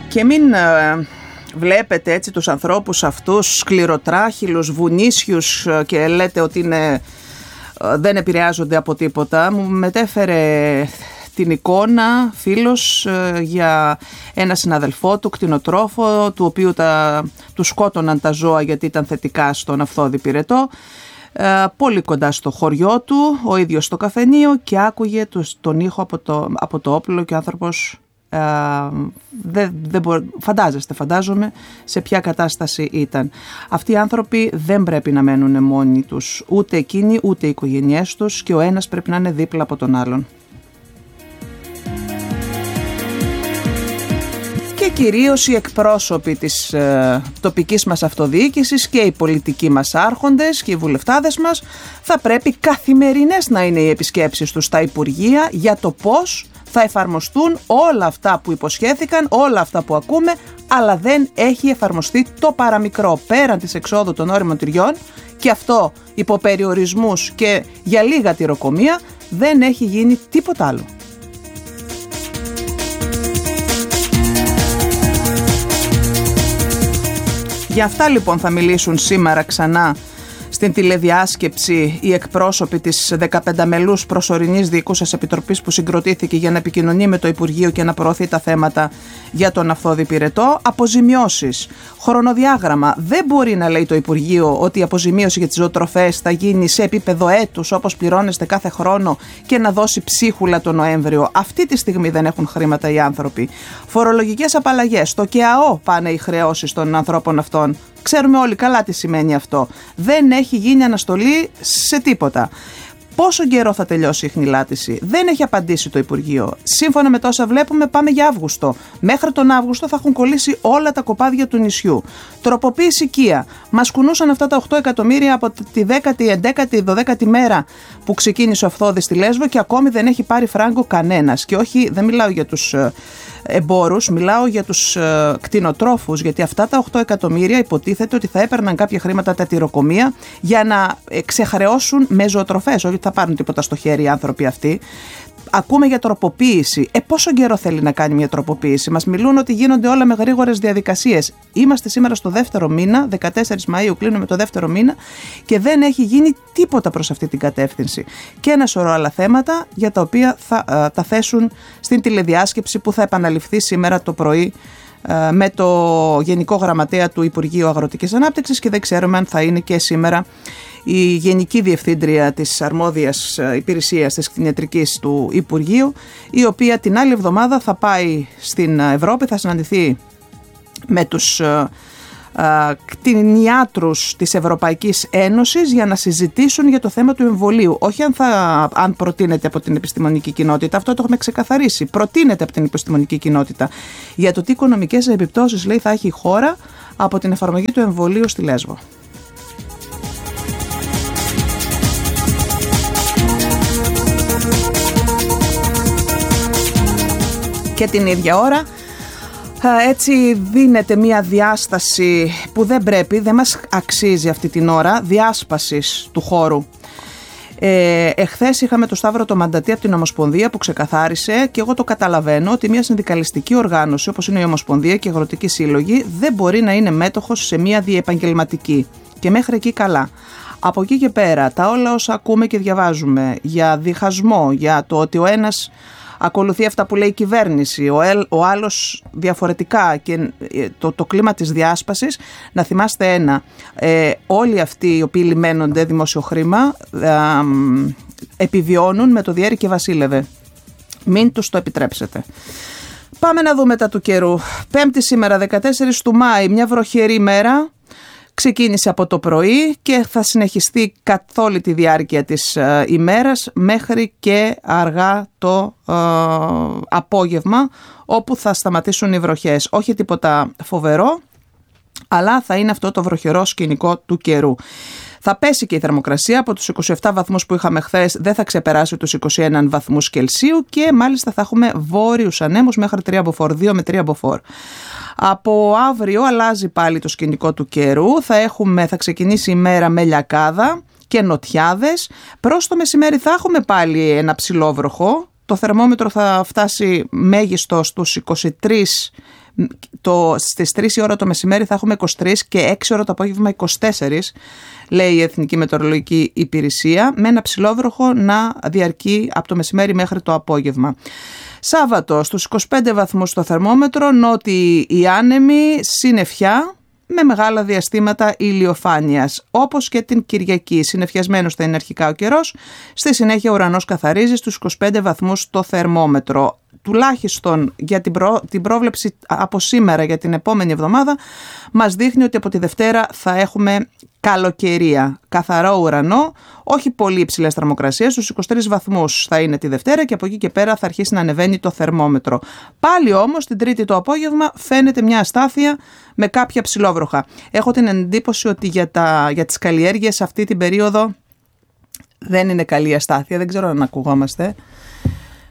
Και μην βλέπετε έτσι τους ανθρώπους αυτούς σκληροτράχυλους, βουνίσιους και λέτε ότι δεν επηρεάζονται από τίποτα. Μου μετέφερε την εικόνα φίλος για ένα συναδελφό του, κτηνοτρόφο, του οποίου του σκότωναν τα ζώα γιατί ήταν θετικά στον Αυθώδη Πυρετό, πολύ κοντά στο χωριό του, ο ίδιος στο καφενείο, και άκουγε τον ήχο από το όπλο και ο άνθρωπος φαντάζομαι σε ποια κατάσταση ήταν. Αυτοί οι άνθρωποι δεν πρέπει να μένουν μόνοι τους, ούτε εκείνοι ούτε οι οικογένειές τους, και ο ένας πρέπει να είναι δίπλα από τον άλλον. Και κυρίως οι εκπρόσωποι της τοπικής μας αυτοδιοίκησης και οι πολιτικοί μας άρχοντες και οι βουλευτάδες μας θα πρέπει καθημερινές να είναι οι επισκέψεις τους στα Υπουργεία για το πώς θα εφαρμοστούν όλα αυτά που υποσχέθηκαν, όλα αυτά που ακούμε, αλλά δεν έχει εφαρμοστεί το παραμικρό, πέραν της εξόδου των ώριμων τυριών, και αυτό υπό περιορισμούς και για λίγα τυροκομεία, δεν έχει γίνει τίποτα άλλο. Για αυτά λοιπόν θα μιλήσουν σήμερα ξανά στην τηλεδιάσκεψη οι εκπρόσωποι της 15μελούς προσωρινής διοικούσας επιτροπής που συγκροτήθηκε για να επικοινωνεί με το Υπουργείο και να προωθεί τα θέματα για τον Αυθώδη Πυρετό. Αποζημιώσεις, χρονοδιάγραμμα. Δεν μπορεί να λέει το Υπουργείο ότι η αποζημίωση για τις ζωοτροφές θα γίνει σε επίπεδο έτους όπως πληρώνεστε κάθε χρόνο και να δώσει ψίχουλα το Νοέμβριο. Αυτή τη στιγμή δεν έχουν χρήματα οι άνθρωποι. Φορολογικές απαλλαγές. Στο ΚΕΑΟ πάνε οι χρεώσεις των ανθρώπων αυτών. Ξέρουμε όλοι καλά τι σημαίνει αυτό. Δεν έχει γίνει αναστολή σε τίποτα. Πόσο καιρό θα τελειώσει η χνηλάτιση? Δεν έχει απαντήσει το Υπουργείο. Σύμφωνα με τόσα βλέπουμε, πάμε για Αύγουστο. Μέχρι τον Αύγουστο θα έχουν κολλήσει όλα τα κοπάδια του νησιού. Τροποποίηση οικία. Μας κουνούσαν αυτά τα 8 εκατομμύρια από τη 10η, 11η, 12η μέρα που ξεκίνησε ο Αυθώδης στη Λέσβο και ακόμη δεν έχει πάρει φράγκο κανένας. Και όχι, δεν μιλάω για τους εμπόρους, μιλάω για τους κτηνοτρόφους, γιατί αυτά τα 8 εκατομμύρια υποτίθεται ότι θα έπαιρναν κάποια χρήματα τα τυροκομεία για να ξεχρεώσουν με ζωοτροφές, όχι ότι θα πάρουν τίποτα στο χέρι οι άνθρωποι αυτοί. Ακούμε για τροποποίηση. Πόσο καιρό θέλει να κάνει μια τροποποίηση? Μας μιλούν ότι γίνονται όλα με γρήγορες διαδικασίες. Είμαστε σήμερα στο δεύτερο μήνα, 14 Μαΐου κλείνουμε το δεύτερο μήνα και δεν έχει γίνει τίποτα προς αυτή την κατεύθυνση. Και ένα σωρό άλλα θέματα για τα οποία θα τα θέσουν στην τηλεδιάσκεψη που θα επαναληφθεί σήμερα το πρωί με το Γενικό Γραμματέα του Υπουργείου Αγροτικής Ανάπτυξης, και δεν ξέρουμε αν θα είναι και σήμερα η Γενική Διευθύντρια της Αρμόδιας Υπηρεσίας της Κτηνιατρικής του Υπουργείου, η οποία την άλλη εβδομάδα θα πάει στην Ευρώπη, θα συναντηθεί με τους κτηνιάτρους της Ευρωπαϊκής Ένωσης για να συζητήσουν για το θέμα του εμβολίου. Όχι αν προτείνεται από την επιστημονική κοινότητα, αυτό το έχουμε ξεκαθαρίσει. Προτείνεται από την επιστημονική κοινότητα για το τι οικονομικές επιπτώσεις, λέει, θα έχει η χώρα από την εφαρμογή του εμβολίου στη Λέσβο. Και την ίδια ώρα έτσι δίνεται μια διάσταση που δεν μας αξίζει αυτή την ώρα, διάσπασης του χώρου. Εχθές είχαμε το Σταύρο το Μαντατή από την Ομοσπονδία που ξεκαθάρισε, και εγώ το καταλαβαίνω, ότι μια συνδικαλιστική οργάνωση όπως είναι η Ομοσπονδία και η Αγροτική Σύλλογη δεν μπορεί να είναι μέτοχος σε μια διεπαγγελματική, και μέχρι εκεί καλά. Από εκεί και πέρα τα όλα όσα ακούμε και διαβάζουμε για διχασμό, για το ότι ο ένας ακολουθεί αυτά που λέει η κυβέρνηση, ο άλλος διαφορετικά, και το κλίμα της διάσπασης, να θυμάστε ένα, όλοι αυτοί οι οποίοι λιμένονται δημόσιο χρήμα επιβιώνουν με το διέρη και βασίλευε. Μην τους το επιτρέψετε. Πάμε να δούμε τα του καιρού. Πέμπτη σήμερα, 14 του Μάη, μια βροχερή μέρα. Ξεκίνησε από το πρωί και θα συνεχιστεί καθ' όλη τη διάρκεια της ημέρας μέχρι και αργά το απόγευμα, όπου θα σταματήσουν οι βροχές. Όχι τίποτα φοβερό, αλλά θα είναι αυτό το βροχερό σκηνικό του καιρού. Θα πέσει και η θερμοκρασία από τους 27 βαθμούς που είχαμε χθες, δεν θα ξεπεράσει τους 21 βαθμούς Κελσίου, και μάλιστα θα έχουμε βόρειους ανέμους μέχρι 3 μποφόρ, 2 με 3 μποφόρ. Από αύριο αλλάζει πάλι το σκηνικό του καιρού, θα ξεκινήσει η μέρα με λιακάδα και νοτιάδες. Προς το μεσημέρι θα έχουμε πάλι ένα ψηλό βροχό, το θερμόμετρο θα φτάσει μέγιστο στους 23 Στις 3 η ώρα το μεσημέρι θα έχουμε 23 και 6 ώρα το απόγευμα 24, λέει η Εθνική Μετεωρολογική Υπηρεσία, με ένα ψηλόβροχο να διαρκεί από το μεσημέρι μέχρι το απόγευμα. Σάββατο στους 25 βαθμούς το θερμόμετρο, νότιοι οι άνεμοι, συννεφιά με μεγάλα διαστήματα ηλιοφάνειας. Όπως και την Κυριακή, συννεφιασμένος θα είναι αρχικά ο καιρός, στη συνέχεια ο ουρανός καθαρίζει στους 25 βαθμούς το θερμόμετρο. Τουλάχιστον για την πρόβλεψη από σήμερα για την επόμενη εβδομάδα μας δείχνει ότι από τη Δευτέρα θα έχουμε καλοκαιρία, καθαρό ουρανό, όχι πολύ υψηλές θερμοκρασίες, στους 23 βαθμούς θα είναι τη Δευτέρα και από εκεί και πέρα θα αρχίσει να ανεβαίνει το θερμόμετρο. Πάλι όμως την Τρίτη το απόγευμα φαίνεται μια αστάθεια με κάποια ψηλόβροχα. Έχω την εντύπωση ότι για τις καλλιέργειες αυτή την περίοδο δεν είναι καλή αστάθεια, δεν ξέρω αν ακουγόμαστε.